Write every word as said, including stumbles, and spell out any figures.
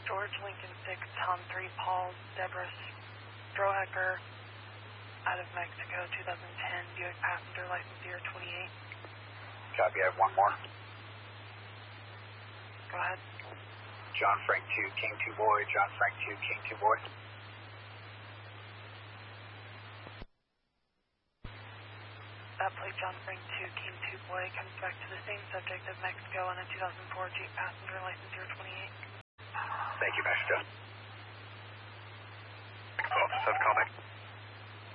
George Lincoln six, Tom three, Paul, Deborah Strohecker, out of Mexico, two thousand ten, Buick passenger, license year twenty-eight. Copy, I have one more. Go ahead. John Frank two, King two boy, John Frank two, King two boy. That plate, John Frank two, King two boy, comes back to the same subject of Mexico on a two thousand four Jeep passenger, license year twenty-eight. Thank you, Mexico. Office of comment.